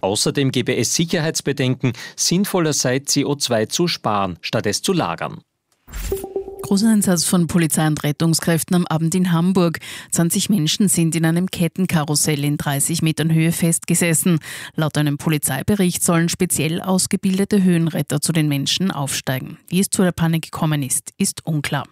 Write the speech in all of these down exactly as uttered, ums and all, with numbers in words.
Außerdem gebe es Sicherheitsbedenken, sinnvoller sei C O zwei zu sparen, statt es zu lagern. Großeinsatz von Polizei und Rettungskräften am Abend in Hamburg. zwanzig Menschen sind in einem Kettenkarussell in dreißig Metern Höhe festgesessen. Laut einem Polizeibericht sollen speziell ausgebildete Höhenretter zu den Menschen aufsteigen. Wie es zu der Panne gekommen ist, ist unklar.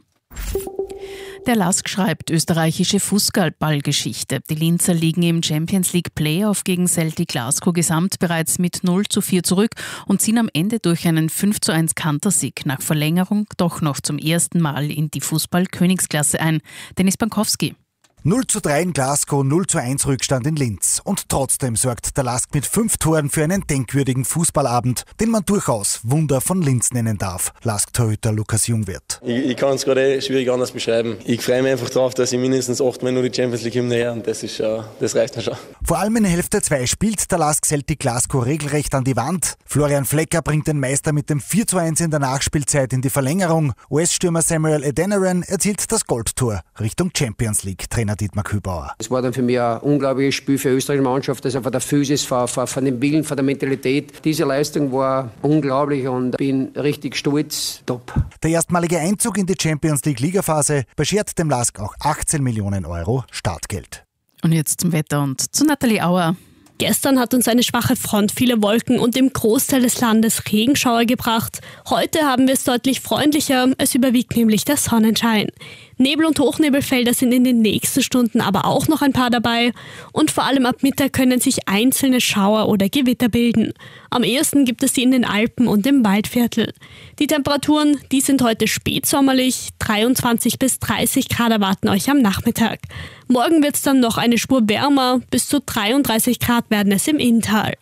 Der Lask schreibt österreichische Fußballgeschichte. Die Linzer liegen im Champions League Playoff gegen Celtic Glasgow gesamt bereits mit null zu vier zurück und ziehen am Ende durch einen fünf zu eins Kantersieg nach Verlängerung doch noch zum ersten Mal in die Fußball-Königsklasse ein. Dennis Bankowski. null zu drei in Glasgow, null zu eins Rückstand in Linz. Und trotzdem sorgt der Lask mit fünf Toren für einen denkwürdigen Fußballabend, den man durchaus Wunder von Linz nennen darf. Lask-Torhüter Lukas Jungwirth. Ich, ich kann es gerade schwierig anders beschreiben. Ich freue mich einfach darauf, dass ich mindestens achtmal nur die Champions League Hymne her und das, ist, uh, das reicht mir schon. Vor allem in Hälfte zwei spielt der Lask Celtic Glasgow regelrecht an die Wand. Florian Flecker bringt den Meister mit dem vier zu eins in der Nachspielzeit in die Verlängerung. U S-Stürmer Samuel Adeniran erzielt das Goldtor Richtung Champions League. Trainer Dietmar Kübauer. Es war dann für mich ein unglaubliches Spiel für die österreichische Mannschaft, also von der Physis, von, von, von dem Willen, von der Mentalität. Diese Leistung war unglaublich und bin richtig stolz. Top. Der erstmalige Einzug in die Champions League Ligaphase beschert dem Lask auch achtzehn Millionen Euro Startgeld. Und jetzt zum Wetter und zu Nathalie Auer. Gestern hat uns eine schwache Front viele Wolken und im Großteil des Landes Regenschauer gebracht. Heute haben wir es deutlich freundlicher, es überwiegt nämlich der Sonnenschein. Nebel- und Hochnebelfelder sind in den nächsten Stunden aber auch noch ein paar dabei und vor allem ab Mittag können sich einzelne Schauer oder Gewitter bilden. Am ehesten gibt es sie in den Alpen und im Waldviertel. Die Temperaturen, die sind heute spätsommerlich, dreiundzwanzig bis dreißig Grad erwarten euch am Nachmittag. Morgen wird es dann noch eine Spur wärmer, bis zu dreiunddreißig Grad werden es im Inntal.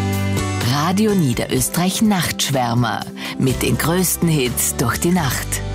Radio Niederösterreich Nachtschwärmer mit den größten Hits durch die Nacht.